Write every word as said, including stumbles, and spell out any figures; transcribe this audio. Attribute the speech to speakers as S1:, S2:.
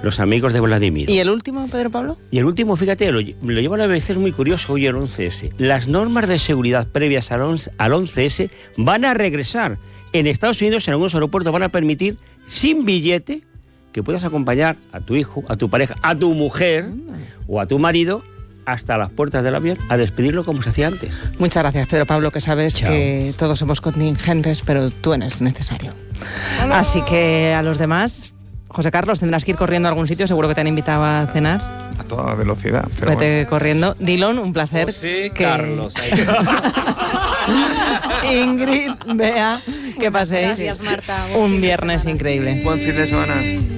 S1: los amigos de Vladimir.
S2: ¿Y el último, Pedro Pablo?
S1: Y el último, fíjate, lo, lo lleva la B B C, es muy curioso, hoy el once ese. Las normas de seguridad previas al once, al once ese van a regresar. En Estados Unidos, en algunos aeropuertos, van a permitir, sin billete, que puedas acompañar a tu hijo, a tu pareja, a tu mujer mm. o a tu marido hasta las puertas del avión a despedirlo como se hacía antes.
S2: Muchas gracias, Pedro Pablo, que sabes
S1: Chao.
S2: que todos somos contingentes, pero tú eres necesario. Hola. Así que a los demás, José Carlos, tendrás que ir corriendo a algún sitio, seguro que te han invitado a cenar.
S3: A toda velocidad. Pero
S2: Vete
S3: bueno.
S2: corriendo. Dillon, un placer.
S4: José
S2: que...
S4: Carlos.
S2: Ingrid, Bea, que paséis
S5: Gracias, Marta.
S2: un viernes increíble.
S3: Buen fin de semana.